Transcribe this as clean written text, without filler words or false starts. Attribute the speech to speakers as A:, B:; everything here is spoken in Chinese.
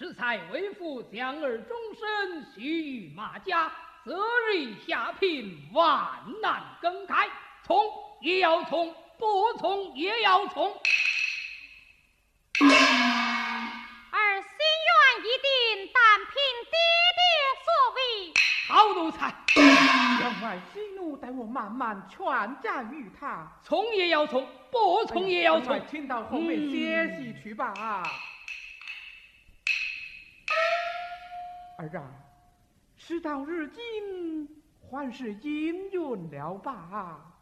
A: 此才为父将儿终身须于马家，择日下聘，万难更改。从也要从，不从也要从。
B: 儿心愿一定，但凭爹爹所为。
A: 好奴才，
C: 员外息怒，待我慢慢劝谏于他。
A: 从也要从，不从也要从。
C: 请到后面歇息去吧。儿啊，事到如今，还是应允了吧。